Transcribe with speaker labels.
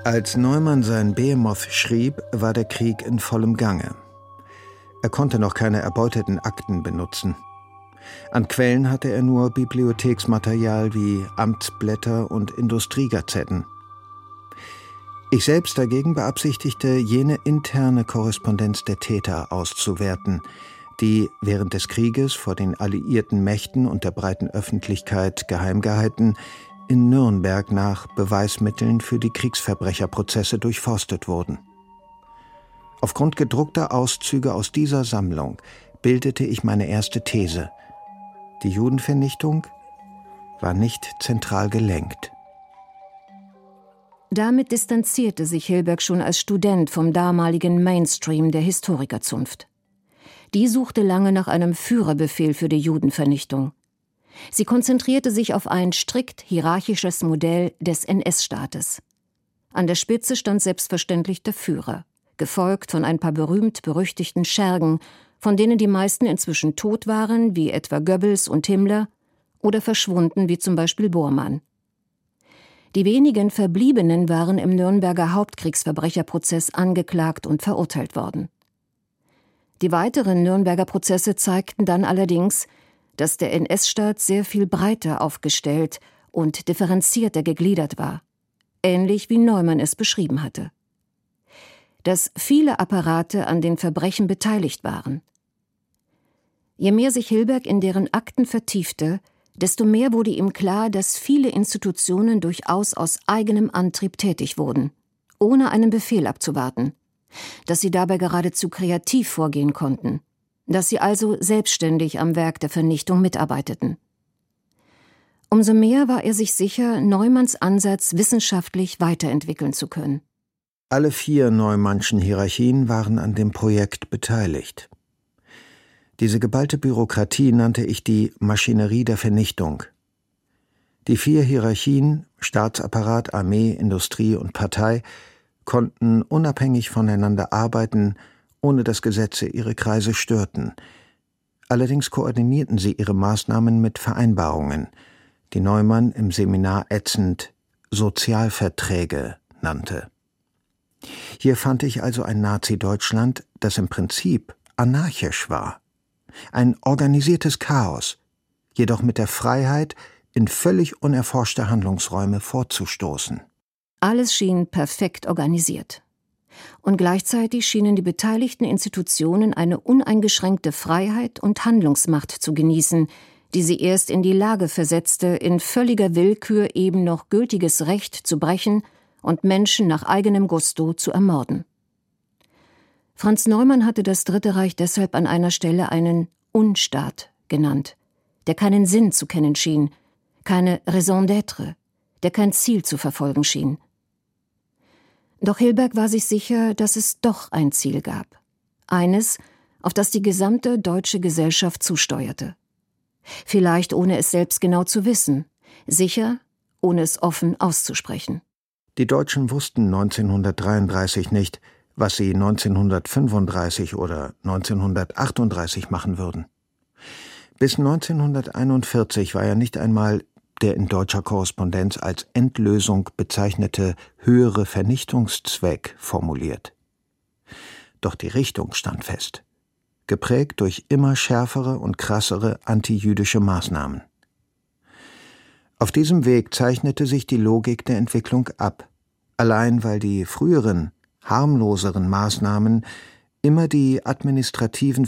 Speaker 1: Als Neumann sein Behemoth schrieb, war der Krieg in vollem Gange. Er konnte noch keine erbeuteten Akten benutzen. An Quellen hatte er nur Bibliotheksmaterial wie Amtsblätter und Industriegazetten. Ich selbst dagegen beabsichtigte, jene interne Korrespondenz der Täter auszuwerten, die während des Krieges vor den alliierten Mächten und der breiten Öffentlichkeit geheim gehalten, in Nürnberg nach Beweismitteln für die Kriegsverbrecherprozesse durchforstet wurden. Aufgrund gedruckter Auszüge aus dieser Sammlung bildete ich meine erste These: Die Judenvernichtung war nicht zentral gelenkt.
Speaker 2: Damit distanzierte sich Hilberg schon als Student vom damaligen Mainstream der Historikerzunft. Die suchte lange nach einem Führerbefehl für die Judenvernichtung. Sie konzentrierte sich auf ein strikt hierarchisches Modell des NS-Staates. An der Spitze stand selbstverständlich der Führer, gefolgt von ein paar berühmt-berüchtigten Schergen, von denen die meisten inzwischen tot waren, wie etwa Goebbels und Himmler, oder verschwunden, wie zum Beispiel Bormann. Die wenigen Verbliebenen waren im Nürnberger Hauptkriegsverbrecherprozess angeklagt und verurteilt worden. Die weiteren Nürnberger Prozesse zeigten dann allerdings, dass der NS-Staat sehr viel breiter aufgestellt und differenzierter gegliedert war, ähnlich wie Neumann es beschrieben hatte. Dass viele Apparate an den Verbrechen beteiligt waren. Je mehr sich Hilberg in deren Akten vertiefte, desto mehr wurde ihm klar, dass viele Institutionen durchaus aus eigenem Antrieb tätig wurden, ohne einen Befehl abzuwarten, dass sie dabei geradezu kreativ vorgehen konnten, dass sie also selbstständig am Werk der Vernichtung mitarbeiteten. Umso mehr war er sich sicher, Neumanns Ansatz wissenschaftlich weiterentwickeln zu können.
Speaker 1: Alle 4 Neumannschen Hierarchien waren an dem Projekt beteiligt. Diese geballte Bürokratie nannte ich die Maschinerie der Vernichtung. Die 4 Hierarchien, Staatsapparat, Armee, Industrie und Partei, konnten unabhängig voneinander arbeiten, ohne dass Gesetze ihre Kreise störten. Allerdings koordinierten sie ihre Maßnahmen mit Vereinbarungen, die Neumann im Seminar ätzend Sozialverträge nannte. Hier fand ich also ein Nazi-Deutschland, das im Prinzip anarchisch war. Ein organisiertes Chaos, jedoch mit der Freiheit, in völlig unerforschte Handlungsräume vorzustoßen.
Speaker 2: Alles schien perfekt organisiert. Und gleichzeitig schienen die beteiligten Institutionen eine uneingeschränkte Freiheit und Handlungsmacht zu genießen, die sie erst in die Lage versetzte, in völliger Willkür eben noch gültiges Recht zu brechen und Menschen nach eigenem Gusto zu ermorden. Franz Neumann hatte das Dritte Reich deshalb an einer Stelle einen Unstaat genannt, der keinen Sinn zu kennen schien, keine Raison d'être, der kein Ziel zu verfolgen schien. Doch Hilberg war sich sicher, dass es doch ein Ziel gab. Eines, auf das die gesamte deutsche Gesellschaft zusteuerte. Vielleicht ohne es selbst genau zu wissen, sicher, ohne es offen auszusprechen.
Speaker 1: Die Deutschen wussten 1933 nicht, was sie 1935 oder 1938 machen würden. Bis 1941 war ja nicht einmal der in deutscher Korrespondenz als Endlösung bezeichnete höhere Vernichtungszweck formuliert. Doch die Richtung stand fest, geprägt durch immer schärfere und krassere antijüdische Maßnahmen. Auf diesem Weg zeichnete sich die Logik der Entwicklung ab, allein weil die früheren, harmloseren Maßnahmen immer die administrativen